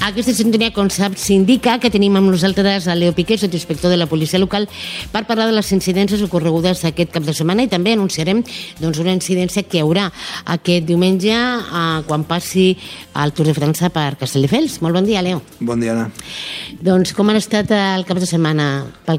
Aquesta sintonia, com saps, s'indica que tenim amb nosaltres a Leo Piqué, sotsinspector de la policia local, per parlar de les incidències ocorregudes aquest cap de setmana, i també anunciarem una incidència que hi haurà aquest diumenge quan passi el Tour de França per Castelldefels. Molt bon dia, Leo. Bon dia, Anna. Com ha estat el cap de setmana pel